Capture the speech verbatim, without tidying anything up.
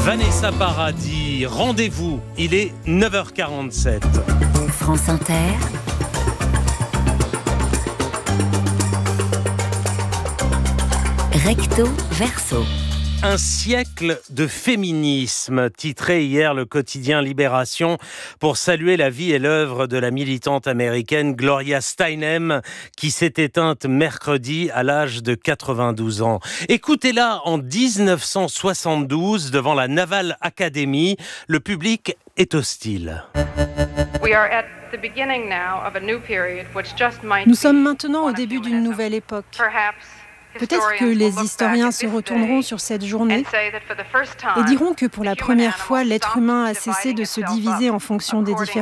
Vanessa Paradis, rendez-vous, il est neuf heures quarante-sept. France Inter. Recto verso. Un siècle de féminisme, titré hier le quotidien Libération, pour saluer la vie et l'œuvre de la militante américaine Gloria Steinem, qui s'est éteinte mercredi à l'âge de quatre-vingt-douze ans. Écoutez-la en dix-neuf cent soixante-douze devant la Naval Academy. Le public est hostile. Nous sommes maintenant au début d'une nouvelle époque. Peut-être que les historiens se retourneront sur cette journée et diront que pour la première fois, l'être humain a cessé de se diviser en fonction des différences.